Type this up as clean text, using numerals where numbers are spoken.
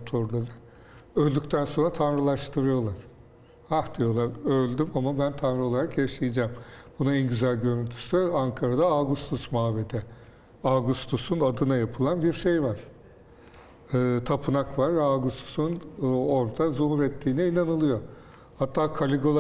imparatorları. Öldükten sonra tanrılaştırıyorlar. Ah diyorlar, öldüm ama ben tanrı olarak yaşayacağım. Buna en güzel görüntüsü Ankara'da Ağustos Mabedi. Ağustos'un adına yapılan bir şey var. Tapınak var. Ağustos'un orada zuhur ettiğine inanılıyor. Hatta Caligula